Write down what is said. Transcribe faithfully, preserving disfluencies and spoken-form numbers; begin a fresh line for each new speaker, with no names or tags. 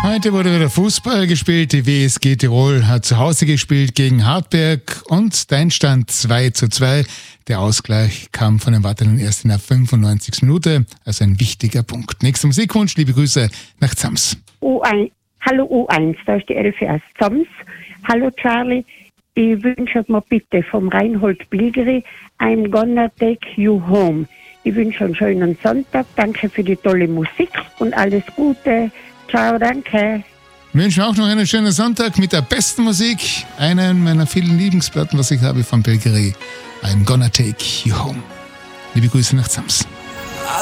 Heute wurde wieder Fußball gespielt. Die W S G Tirol hat zu Hause gespielt gegen Hartberg und der Endstand zwei zu zwei. Der Ausgleich kam von den Wartenden erst in der fünfundneunzigsten Minute. Also ein wichtiger Punkt. Nächster Musikwunsch, liebe Grüße nach Zams.
U eins, hallo U eins, da ist die Elfe aus Zams. Hallo Charlie, ich wünsche mir bitte vom Reinhold Bilgeri I'm gonna take you home. Ich wünsche einen schönen Sonntag, danke für die tolle Musik und alles Gute. Ciao, danke.
Wir wünschen auch noch einen schönen Sonntag mit der besten Musik. Einen meiner vielen Lieblingsplatten, was ich habe von Bilgeri. I'm gonna take you home. Liebe Grüße nach Zams.